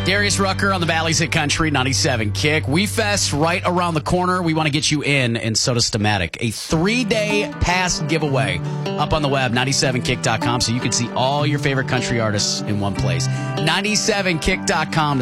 Darius Rucker on the Valleys at Country 97 Kick. We Fest right around the corner. We want to get you in, and so does Stamatic. A 3-day pass giveaway up on the web, 97kick.com, so you can see all your favorite country artists in one place. 97kick.com